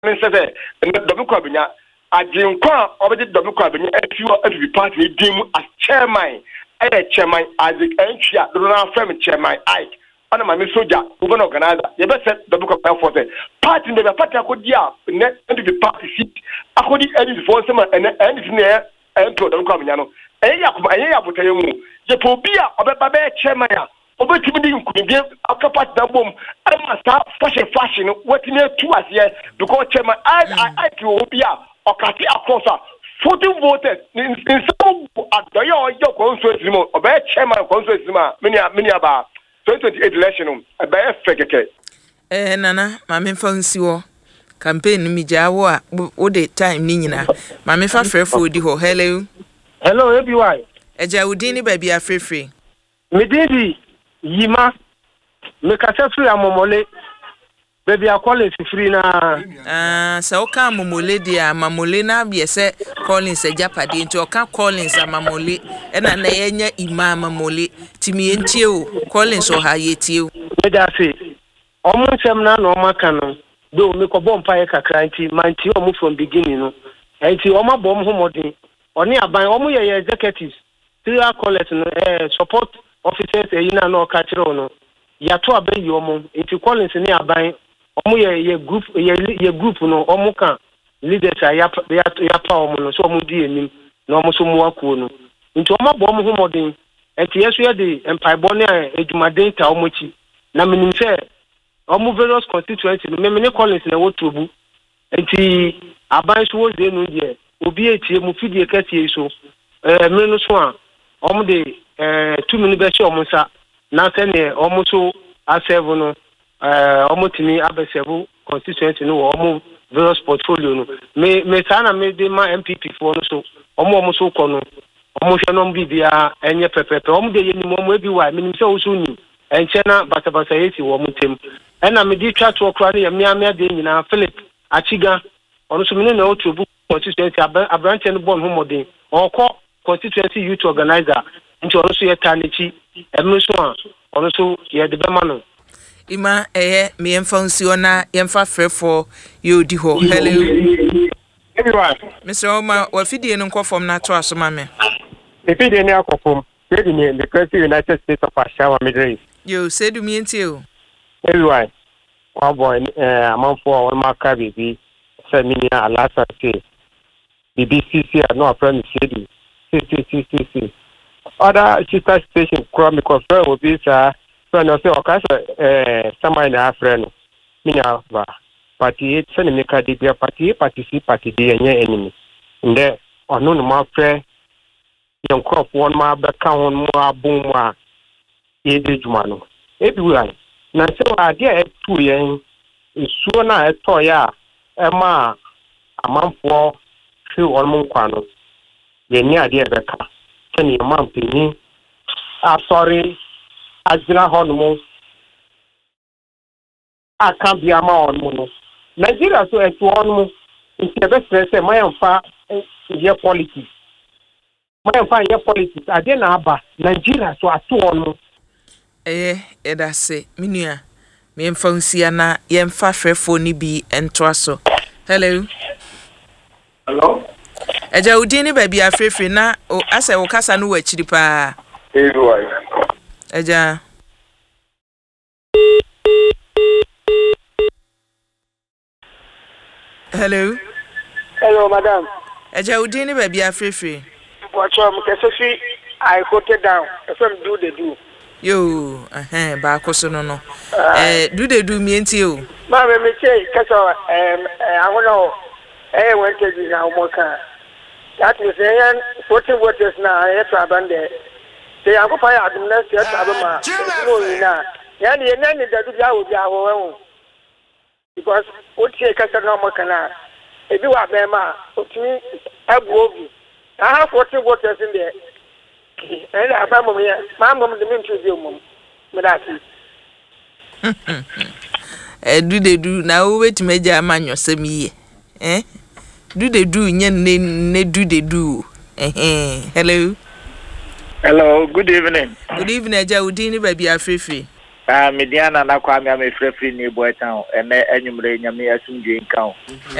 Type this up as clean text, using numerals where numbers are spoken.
me say double kwabenya ajinkwa obedi double kwabenya afi party dim as chairman chairman Isaac Entria Donald Frame chairman Ike ana ma me soja we gonna organize you be set double kwabenya for say party the party akodia ne the party seat akodi edit for some and edit ne ento double kwabenya no eya botaye mu je po bia obeba be chairman ya obetimi di nkunde after party na bom ama sa fashion wetin e tu ase because chairman I will be okati across 40 voters in some adoyo ojo constituency mo obe chairman constituency ma many aba 2028 election ebe fekeke nana ma me fa nsiwo campaign mi jawo a wo de time ni nyina ma me fa frefo di ho hello ABY eja udin ni ba bia frefre me didi yima me kasa free amomole baby akole free na se oka amomole dia mamole na bia se Collins ejapade nti oka Collins amamole na na yenya ima amamole timi entie o Collins o ha yetie o me da se omo nsem na no maka no do me ko bompa ye kakra nti manti omo from beginning no nti omo bom homodin oni aban omo ye executives three collect no support officers eyina no ka kire no yato aban yi omo nti Collins ni aban omo ye group no omo kan leaders ya pa omo no so omo di enim na omo so mu akuo no nti omo bom homodin nti yeso ye de empire ne edumaden ta omo chi na minim se omo various constituency no me Collins na wotubu nti aban so wo ze no die obi etie mu fidie katie so me no so a omo de 2 minutes be show omo sa na se ne omo so aserve no omo timi abeserve constituency no omo various portfolio no me sana me de ma MPP for no so omo so ko no omo hwe no bibia enye pepepe omo de yenim omo ebi wa minim se wo so ni enche na basabasa yesi wo mutem ena me di twa to okra ne yamia de nyina Philip Achiga ono so mene na otubu constituency abranche no bon homodin okọ constituency youth organizer nti ono so yeta nechi emno so a ono so ye de bema no ima me yemfa nsi ona yemfa frefo ye odi ho hello everyone Mr. Oma wa fidie no nkofom na to asoma me fidie ne akofom fidie ne the president United States of Ashawa Middle East yo sedu mi enti o everyone one boy amanfo on maka bibi seminia alasa ke BBC no apprentice city CCCCC other sister station chrome confirm will be sir so no say okasa somewhere na african minya ba party send me ka dey party participate dey enye enemy nde ono no ma pre yon crop one ma be ka won mo abun mo a ye de juma no everywhere na se wa dey tu yen isuo na eto ya ema amanfo fi won nkwa no ye ni ade be ka tani mampini sorry azira hono aka bia ma on no Nigeria so eto on mo nti be stress mayamfa ye politics ade na aba Nigeria so ato on mo edase minua me mfa nsia na yemfa frefo ni bi entoaso hello eja udini ba bia frefre na ase wo kasa no wachiri pa eja hello madam eja udini ba bia frefre watch am kesefi I quoted down FM do the do yo ba akoso no do they do me enti o ma me say kasa I wanna went to na umoka that is 40 voters na abande say I go fire administration abama no na yani yenani da du ya obi awo because what say kasa na umoka na ebi wa be ma otumi agu obi I have 40 voters in there and I found my mom the mintu me that do they do now wait meja man yosem ye do they do nyen ne do they do hello good evening eja udini ba bia frefre Mediana na kwa me free ni boy town ene enyumre nyame asumdwe nka